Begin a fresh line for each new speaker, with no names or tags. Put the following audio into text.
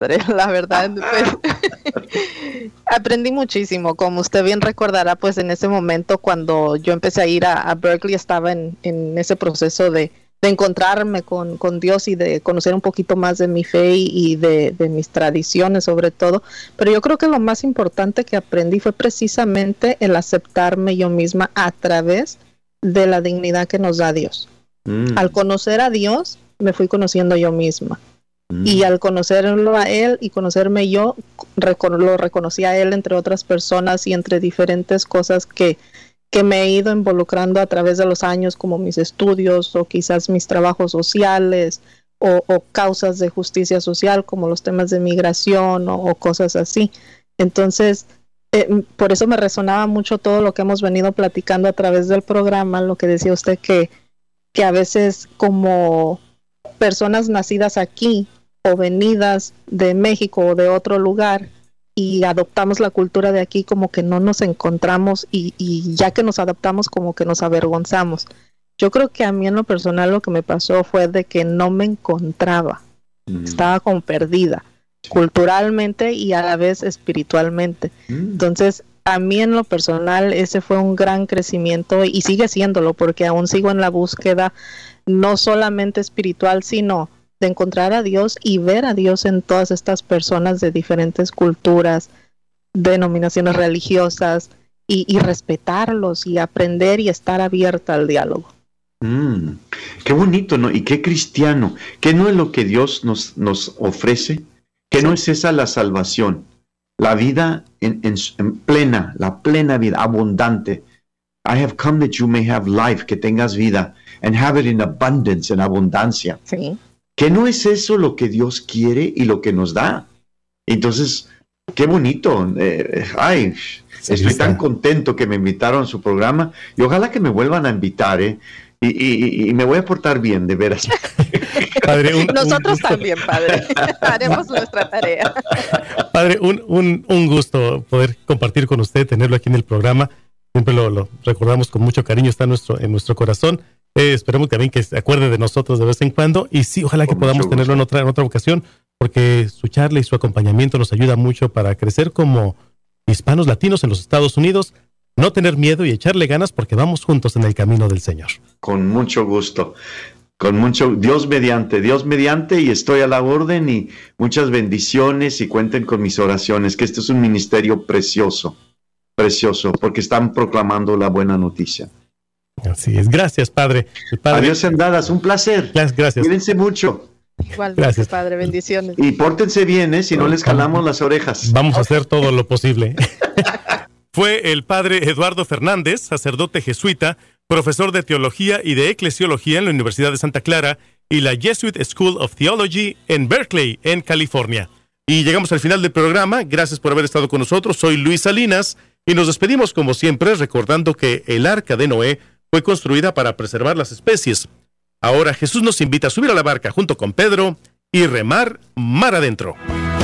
La verdad, pues, aprendí muchísimo. Como usted bien recordará, pues en ese momento cuando yo empecé a ir a Berkeley, estaba en ese proceso de encontrarme con Dios y de conocer un poquito más de mi fe y de mis tradiciones sobre todo. Pero yo creo que lo más importante que aprendí fue precisamente el aceptarme yo misma a través de la dignidad que nos da Dios. Al conocer a Dios, me fui conociendo yo misma. Y al conocerlo a Él y conocerme yo, lo reconocí a Él entre otras personas y entre diferentes cosas que me he ido involucrando a través de los años, como mis estudios o quizás mis trabajos sociales o causas de justicia social, como los temas de migración o cosas así. Entonces, por eso me resonaba mucho todo lo que hemos venido platicando a través del programa, lo que decía usted que a veces como personas nacidas aquí o venidas de México o de otro lugar y adoptamos la cultura de aquí, como que no nos encontramos y ya que nos adaptamos como que nos avergonzamos. Yo creo que a mí en lo personal lo que me pasó fue de que no me encontraba, estaba como perdida culturalmente y a la vez espiritualmente. Entonces a mí en lo personal ese fue un gran crecimiento y sigue siéndolo porque aún sigo en la búsqueda no solamente espiritual sino de encontrar a Dios y ver a Dios en todas estas personas de diferentes culturas, denominaciones religiosas y respetarlos y aprender y estar abierta al diálogo.
Qué bonito, ¿no? Y qué cristiano. ¿Qué no es lo que Dios nos ofrece? ¿Qué no es esa la salvación? La vida en plena, la plena vida, abundante. I have come that you may have life, que tengas vida, and have it in abundance, en abundancia.
Sí.
¿Qué no es eso lo que Dios quiere y lo que nos da? Entonces, qué bonito. Estoy tan contento que me invitaron a su programa y ojalá que me vuelvan a invitar, y me voy a portar bien, de veras.
Padre,
nosotros también, padre. Haremos nuestra tarea.
Padre, un gusto poder compartir con usted, tenerlo aquí en el programa. Siempre lo recordamos con mucho cariño, está en nuestro corazón. Esperemos también que se acuerde de nosotros de vez en cuando. Y sí, ojalá que podamos tenerlo en otra ocasión, porque su charla y su acompañamiento nos ayuda mucho para crecer como hispanos latinos en los Estados Unidos. No tener miedo y echarle ganas porque vamos juntos en el camino del Señor. Con mucho gusto.
Dios mediante, y estoy a la orden, y muchas bendiciones, y cuenten con mis oraciones, que este es un ministerio precioso, porque están proclamando la buena noticia.
Así es. Gracias, Padre.
Adiós, Andadas, un placer.
Gracias.
Cuídense mucho.
Igualmente, gracias, Padre, bendiciones.
Y pórtense bien, si no les jalamos las orejas.
Vamos a hacer todo lo posible. Fue el Padre Eduardo Fernández, sacerdote jesuita, profesor de teología y de eclesiología en la Universidad de Santa Clara y la Jesuit School of Theology en Berkeley, en California. Y llegamos al final del programa. Gracias por haber estado con nosotros. Soy Luis Salinas y nos despedimos como siempre recordando que el arca de Noé fue construida para preservar las especies. Ahora Jesús nos invita a subir a la barca junto con Pedro y remar mar adentro.